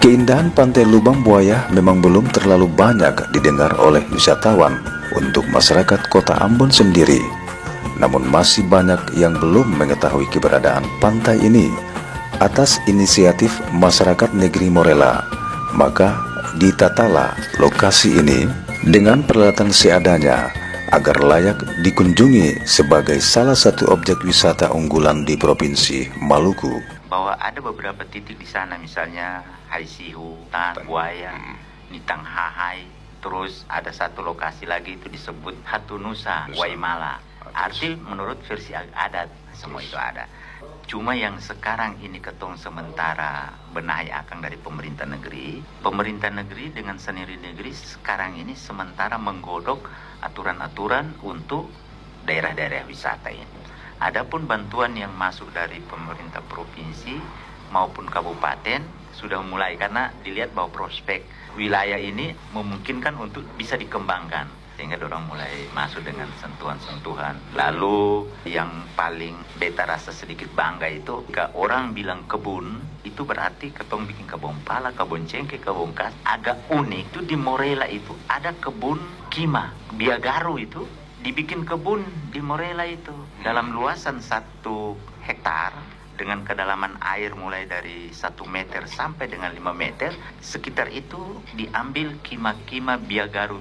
Keindahan Pantai Lubang Buaya memang belum terlalu banyak didengar oleh wisatawan untuk masyarakat kota Ambon sendiri. Namun masih banyak yang belum mengetahui keberadaan pantai ini. Atas inisiatif masyarakat negeri Morela, maka ditatalah lokasi ini dengan peralatan seadanya agar layak dikunjungi sebagai salah satu objek wisata unggulan di Provinsi Maluku. Bahwa ada beberapa titik di sana, misalnya Haisihu, Buaya, Nitang Hahai, terus ada satu lokasi lagi itu disebut Hatunusa, Waimala. Arti menurut versi adat semua itu ada. Cuma yang sekarang ini ketong sementara benahi akang dari pemerintah negeri dengan sendiri negeri sekarang ini sementara menggodok aturan-aturan untuk daerah-daerah wisata ini. Adapun bantuan yang masuk dari pemerintah provinsi maupun kabupaten sudah mulai, karena dilihat bahwa prospek wilayah ini memungkinkan untuk bisa dikembangkan, sehingga dorang mulai masuk dengan sentuhan-sentuhan. Lalu yang paling beta rasa sedikit bangga itu, jika orang bilang kebun, itu berarti ketong bikin kebun pala, kebun cengkeh, kebun kas. Agak unik itu di Morela itu ada kebun kima, biagaru itu dibikin kebun di Morela itu. Dalam luasan 1 hektar dengan kedalaman air mulai dari 1 meter sampai dengan 5 meter, sekitar itu diambil kima-kima biagaru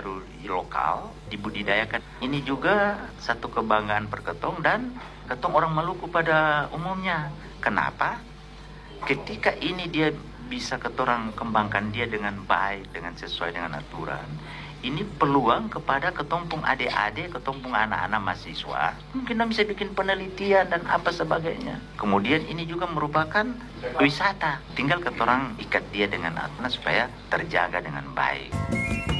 lokal, dibudidayakan. Ini juga satu kebanggaan perketong dan ketong orang Maluku pada umumnya. Kenapa? Ketika ini dia bisa ketorang kembangkan dia dengan baik, dengan sesuai dengan aturan. Ini peluang kepada ketumpung adik-adik, ketumpung anak-anak mahasiswa. Mungkin bisa bikin penelitian dan apa sebagainya. Kemudian ini juga merupakan wisata. Tinggal ketorang ikat dia dengan aturan supaya terjaga dengan baik.